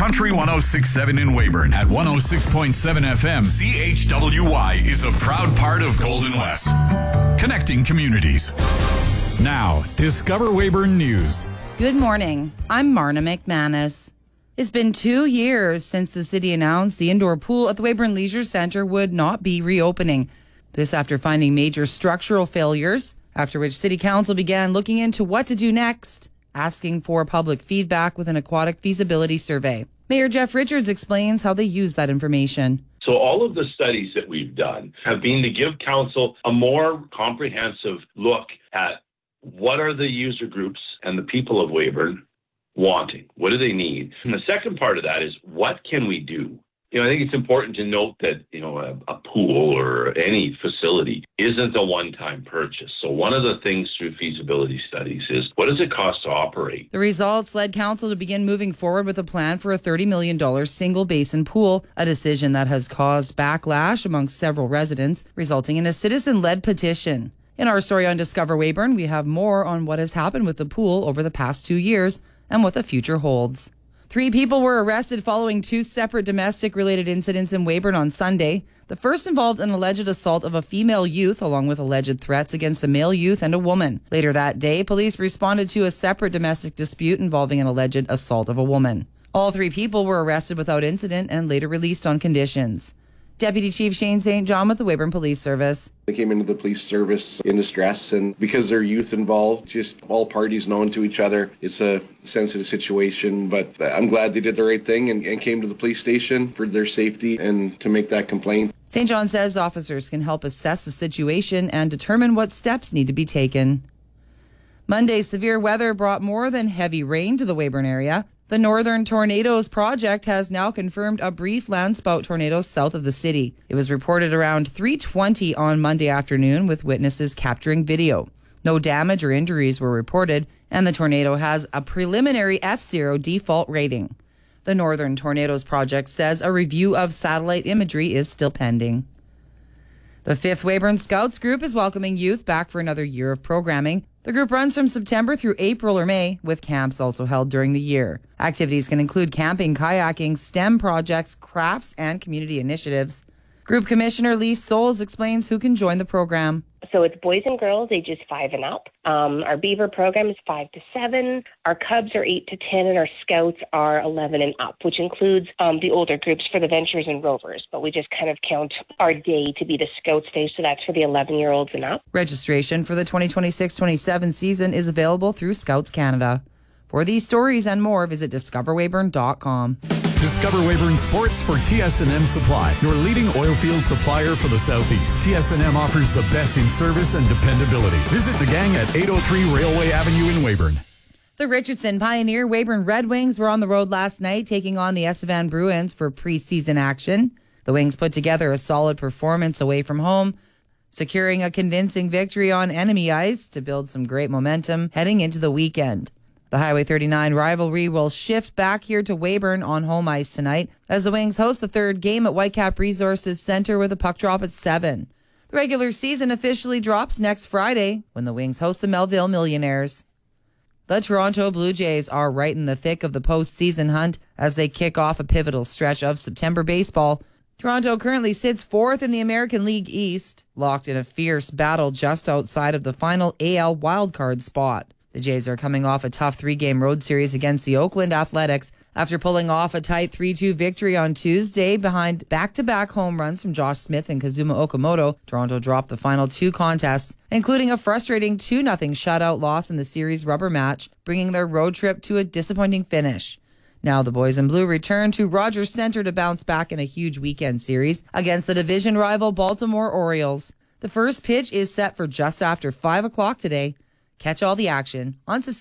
Country 106.7 in Weyburn. At 106.7 FM, CHWY is a proud part of Golden West. Connecting communities. Now, Discover Weyburn News. Good morning. I'm Marna McManus. It's been 2 years since the city announced the indoor pool at the Weyburn Leisure Centre would not be reopening. This after finding major structural failures, after which City Council began looking into what to do next, asking for public feedback with an aquatic feasibility survey. Mayor Jeff Richards explains how they use that information. So all of the studies that we've done have been to give council a more comprehensive look at what are the user groups and the people of Weyburn wanting? What do they need? And the second part of that is what can we do? I think it's important to note that, a pool or any facility isn't a one-time purchase. So one of the things through feasibility studies is what does it cost to operate? The results led council to begin moving forward with a plan for a $30 million single basin pool, a decision that has caused backlash amongst several residents, resulting in a citizen-led petition. In our story on Discover Weyburn, we have more on what has happened with the pool over the past 2 years and what the future holds. 3 people were arrested following 2 separate domestic-related incidents in Weyburn on Sunday. The first involved an alleged assault of a female youth, along with alleged threats against a male youth and a woman. Later that day, police responded to a separate domestic dispute involving an alleged assault of a woman. All 3 people were arrested without incident and later released on conditions. Deputy Chief Shane St. John with the Weyburn Police Service. They came into the police service in distress, and because there's youth involved, just all parties known to each other, it's a sensitive situation, but I'm glad they did the right thing and came to the police station for their safety and to make that complaint. St. John says officers can help assess the situation and determine what steps need to be taken. Monday's severe weather brought more than heavy rain to the Weyburn area. The Northern Tornadoes Project has now confirmed a brief landspout tornado south of the city. It was reported around 3:20 on Monday afternoon, with witnesses capturing video. No damage or injuries were reported, and the tornado has a preliminary F0 default rating. The Northern Tornadoes Project says a review of satellite imagery is still pending. The 5th Weyburn Scouts group is welcoming youth back for another year of programming. The group runs from September through April or May, with camps also held during the year. Activities can include camping, kayaking, STEM projects, crafts, and community initiatives. Group Commissioner Lee Souls explains who can join the program. So it's boys and girls ages 5 and up. Our Beaver program is 5 to 7. Our Cubs are 8 to 10, and our Scouts are 11 and up, which includes the older groups for the Ventures and Rovers. But we just kind of count our day to be the Scouts Day, so that's for the 11-year-olds and up. Registration for the 2026-27 season is available through Scouts Canada. For these stories and more, visit discoverweyburn.com. Discover Weyburn Sports for TS&M Supply, your leading oilfield supplier for the Southeast. TS&M offers the best in service and dependability. Visit the gang at 803 Railway Avenue in Weyburn. The Richardson Pioneer Weyburn Red Wings were on the road last night, taking on the Estevan Bruins for preseason action. The Wings put together a solid performance away from home, securing a convincing victory on enemy ice to build some great momentum heading into the weekend. The Highway 39 rivalry will shift back here to Weyburn on home ice tonight as the Wings host the 3rd game at Whitecap Resources Centre with a puck drop at 7. The regular season officially drops next Friday when the Wings host the Melville Millionaires. The Toronto Blue Jays are right in the thick of the postseason hunt as they kick off a pivotal stretch of September baseball. Toronto currently sits 4th in the American League East, locked in a fierce battle just outside of the final AL wildcard spot. The Jays are coming off a tough 3-game road series against the Oakland Athletics after pulling off a tight 3-2 victory on Tuesday behind back-to-back home runs from Josh Smith and Kazuma Okamoto. Toronto dropped the final 2 contests, including a frustrating 2-0 shutout loss in the series rubber match, bringing their road trip to a disappointing finish. Now the boys in blue return to Rogers Centre to bounce back in a huge weekend series against the division rival Baltimore Orioles. The first pitch is set for just after 5 o'clock today. Catch all the action on